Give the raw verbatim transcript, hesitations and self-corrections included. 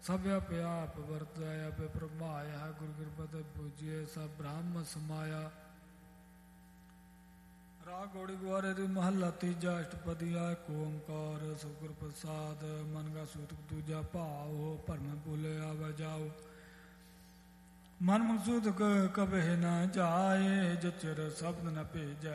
ਸਭ ਆਪੇ ਆਪ ਵਰਤਿਆ ਆਪੇ ਪ੍ਰਮਾਇਆ ਗੁਰ ਕਿਰਪਾ ਤੇ ਪੂਜੀਏ ਸਭ ਬ੍ਰਹਮ ਸਮਾਇਆ। ਰਾਗ ਗੌੜੀ ਗੁਆਰੇ ਦੀ ਮਹੱਲਾ ਤੀਜਾ ਅਸ਼ਟਪਦੀਆ ਏਕ ਓੰਕਾਰ ਸਤਿਗੁਰ ਪ੍ਰਸਾਦ ਮਨ ਕਾ ਸੂਤਕ ਦੂਜਾ ਭਾਵ ਹੋ ਭਰਮ ਭੁਲੇ ਆਵੈ ਜਾਓ। ਮਨ ਮਕਸੂਦ ਕਬਹਿ ਨ ਜਾਏ ਜਚਰ ਸ਼ਬਦ ਨ ਭੇਜੈ